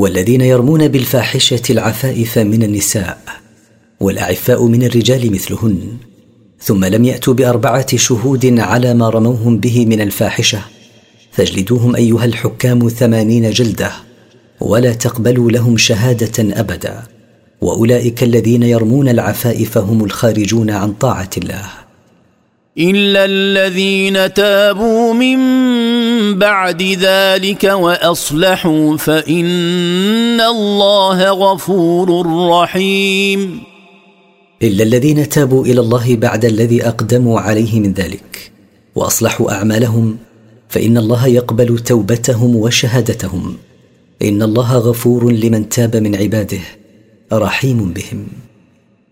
والذين يرمون بالفاحشة العفائف من النساء والأعفاء من الرجال مثلهن ثم لم يأتوا ب4 شهود على ما رموهم به من الفاحشة فاجلدوهم أيها الحكام 80 جلدة ولا تقبلوا لهم شهادة أبدا، وأولئك الذين يرمون العفائف هم الخارجون عن طاعة الله. إلا الذين تابوا من بعد ذلك وأصلحوا فإن الله غفور رحيم. إلا الذين تابوا إلى الله بعد الذي أقدموا عليه من ذلك وأصلحوا أعمالهم فإن الله يقبل توبتهم وشهادتهم، إن الله غفور لمن تاب من عباده رحيم بهم.